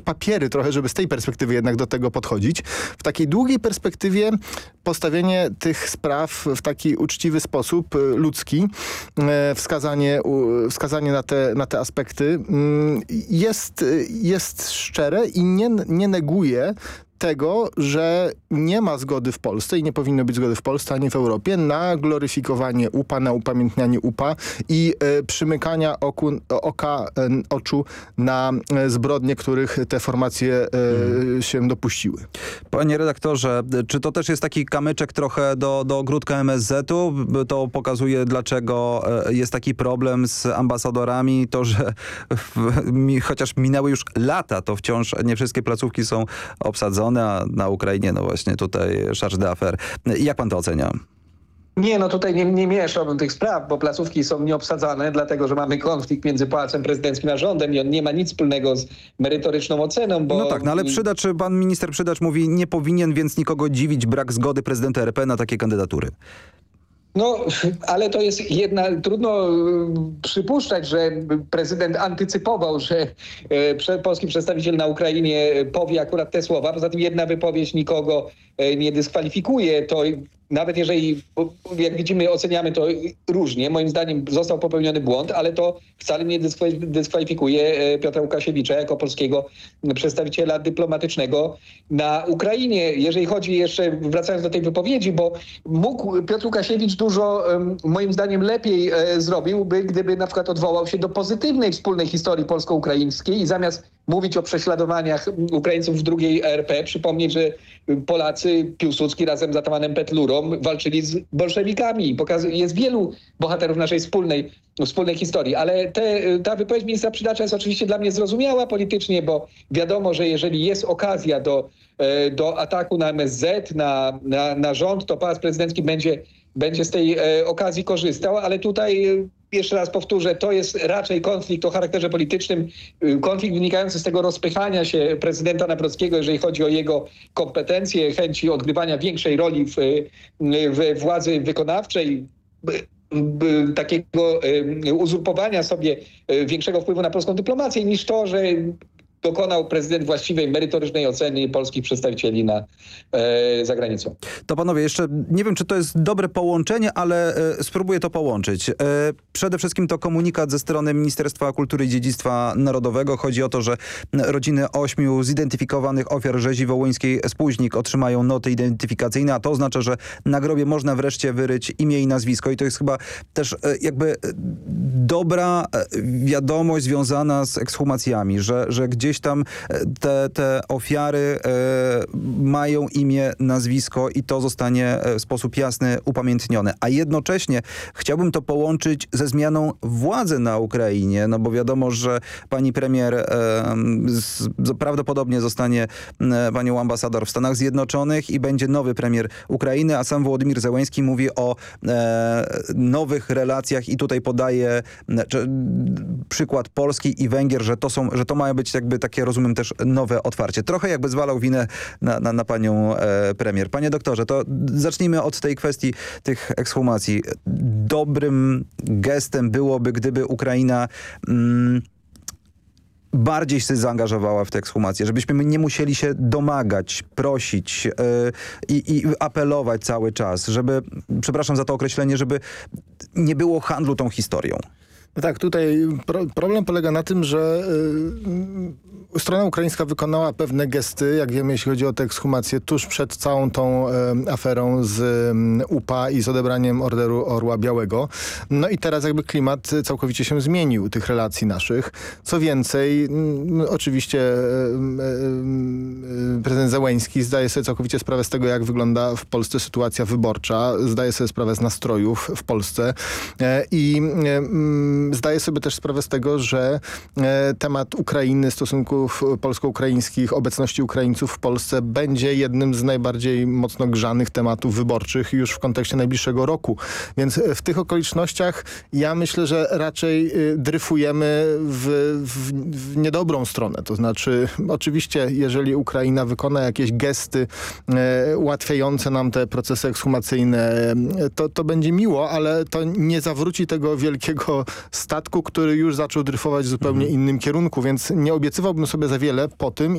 papiery trochę, żeby z tej perspektywy jednak do tego podchodzić. W takiej długiej perspektywie postawienie tych spraw w taki uczciwy sposób, ludzki, wskazanie na te aspekty jest szczere i nie neguje tego, że nie ma zgody w Polsce i nie powinno być zgody w Polsce ani w Europie na gloryfikowanie UPA, na upamiętnianie UPA i przymykania oczu na zbrodnie, których te formacje się dopuściły. Panie redaktorze, czy to też jest taki kamyczek trochę do ogródka MSZ-u? To pokazuje, dlaczego jest taki problem z ambasadorami. To, że chociaż minęły już lata, to wciąż nie wszystkie placówki są obsadzone, a na Ukrainie, no właśnie tutaj charge d'affaires. Jak pan to ocenia? Nie, no tutaj nie mieszałbym tych spraw, bo placówki są nieobsadzane, dlatego że mamy konflikt między Pałacem Prezydenckim a rządem i on nie ma nic wspólnego z merytoryczną oceną, bo... No tak, no ale pan minister Przydacz mówi, nie powinien więc nikogo dziwić brak zgody prezydenta RP na takie kandydatury. No, ale to jest trudno przypuszczać, że prezydent antycypował, że polski przedstawiciel na Ukrainie powie akurat te słowa. Poza tym jedna wypowiedź nikogo nie dyskwalifikuje. To nawet jeżeli, jak widzimy, oceniamy to różnie, moim zdaniem został popełniony błąd, ale to wcale nie dyskwalifikuje Piotra Łukasiewicza jako polskiego przedstawiciela dyplomatycznego na Ukrainie. Jeżeli chodzi jeszcze, wracając do tej wypowiedzi, bo mógł Piotr Łukasiewicz dużo, moim zdaniem, lepiej zrobiłby, gdyby na przykład odwołał się do pozytywnej wspólnej historii polsko-ukraińskiej i zamiast mówić o prześladowaniach Ukraińców w II RP, przypomnieć, że Polacy, Piłsudski razem z atamanem Petlurą walczyli z bolszewikami. Jest wielu bohaterów naszej wspólnej historii, ale ta wypowiedź ministra Przydacza jest oczywiście dla mnie zrozumiała politycznie, bo wiadomo, że jeżeli jest okazja do ataku na MSZ, na rząd, to Pałac Prezydencki będzie z tej okazji korzystał, ale tutaj jeszcze raz powtórzę, to jest raczej konflikt o charakterze politycznym, konflikt wynikający z tego rozpychania się prezydenta Nawrockiego, jeżeli chodzi o jego kompetencje, chęci odgrywania większej roli w władzy wykonawczej, takiego uzurpowania sobie większego wpływu na polską dyplomację, niż to, że dokonał prezydent właściwej, merytorycznej oceny polskich przedstawicieli za granicą. To panowie, jeszcze nie wiem, czy to jest dobre połączenie, ale spróbuję to połączyć. Przede wszystkim to komunikat ze strony Ministerstwa Kultury i Dziedzictwa Narodowego. Chodzi o to, że rodziny 8 zidentyfikowanych ofiar rzezi wołyńskiej Spóźnik otrzymają noty identyfikacyjne, a to oznacza, że na grobie można wreszcie wyryć imię i nazwisko. I to jest chyba też jakby dobra wiadomość związana z ekshumacjami, że gdzieś tam te ofiary mają imię, nazwisko i to zostanie w sposób jasny upamiętnione. A jednocześnie chciałbym to połączyć ze zmianą władzy na Ukrainie, no bo wiadomo, że pani premier prawdopodobnie zostanie panią ambasador w Stanach Zjednoczonych i będzie nowy premier Ukrainy, a sam Wołodymyr Zełenski mówi o nowych relacjach i tutaj podaje przykład Polski i Węgier, że to ma być jakby takie, rozumiem, też nowe otwarcie. Trochę jakby zwalał winę na panią premier. Panie doktorze, to zacznijmy od tej kwestii tych ekshumacji. Dobrym gestem byłoby, gdyby Ukraina bardziej się zaangażowała w te ekshumacje, żebyśmy nie musieli się domagać, prosić i apelować cały czas, żeby, przepraszam za to określenie, żeby nie było handlu tą historią. No tak, tutaj problem polega na tym, że strona ukraińska wykonała pewne gesty, jak wiemy, jeśli chodzi o te ekshumacje, tuż przed całą tą aferą z UPA i z odebraniem Orderu Orła Białego. No i teraz jakby klimat całkowicie się zmienił, tych relacji naszych. Co więcej, oczywiście prezydent Zełenski zdaje sobie całkowicie sprawę z tego, jak wygląda w Polsce sytuacja wyborcza, zdaje sobie sprawę z nastrojów w Polsce i zdaje sobie też sprawę z tego, że temat Ukrainy, stosunków polsko-ukraińskich, obecności Ukraińców w Polsce będzie jednym z najbardziej mocno grzanych tematów wyborczych już w kontekście najbliższego roku. Więc w tych okolicznościach ja myślę, że raczej dryfujemy w niedobrą stronę. To znaczy oczywiście, jeżeli Ukraina wykona jakieś gesty ułatwiające nam te procesy ekshumacyjne, to będzie miło, ale to nie zawróci tego wielkiego statku, który już zaczął dryfować w zupełnie innym kierunku, więc nie obiecywałbym sobie za wiele po tym